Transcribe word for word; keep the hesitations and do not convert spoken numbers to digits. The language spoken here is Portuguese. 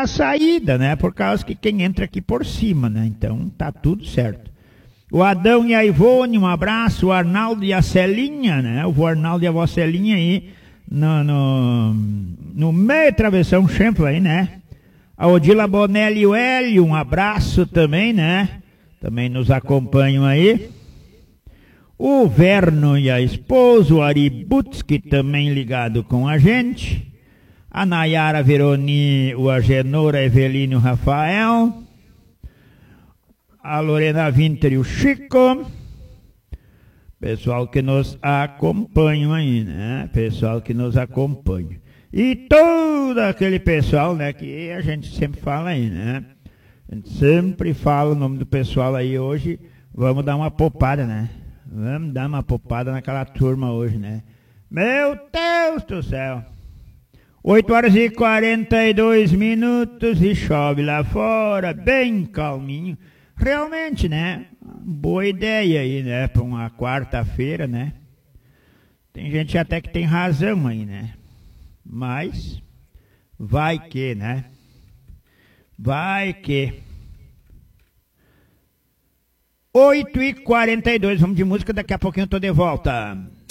a saída, né? Por causa que quem entra aqui por cima, né? Então tá tudo certo. O Adão e a Ivone, um abraço. O Arnaldo e a Celinha, né? O Arnaldo e a vó Celinha aí no, no, no meio travessão Champlin aí, né? A Odila Bonelli e o Hélio, um abraço também, né? Também nos acompanham aí. O Verno e a esposa, o Ari Butzki, também ligado com a gente. A Nayara Veroni, o Agenor, a Evelino e o Rafael. A Lorena Winter e o Chico. Pessoal que nos acompanham aí, né? Pessoal que nos acompanha. E todo aquele pessoal, né, que a gente sempre fala aí, né? A gente sempre fala o nome do pessoal aí hoje. Vamos dar uma popada, né? Vamos dar uma popada naquela turma hoje, né? Meu Deus do céu! oito horas e quarenta e dois minutos e chove lá fora, bem calminho. Realmente, né? Boa ideia aí, né? Para uma quarta-feira, né? Tem gente até que tem razão aí, né? Mas vai que, né? Vai que. oito e quarenta e dois, vamos de música, daqui a pouquinho eu tô de volta.